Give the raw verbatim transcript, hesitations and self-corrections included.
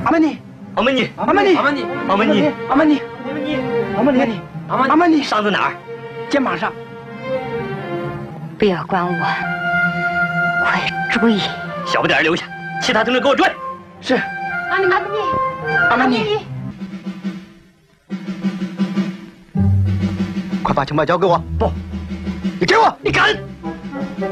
阿曼尼， 阿曼尼， 阿曼尼， 阿曼尼， 阿曼尼，阿曼尼，阿曼尼， 阿曼尼， 阿曼尼， 伤在哪儿？ 肩膀上。 不要管我，快追！ 小不点儿留下，其他同志给我追。 是。 阿曼尼， 阿曼尼， 快把枪把交给我！ 不， 你给我！ 你敢！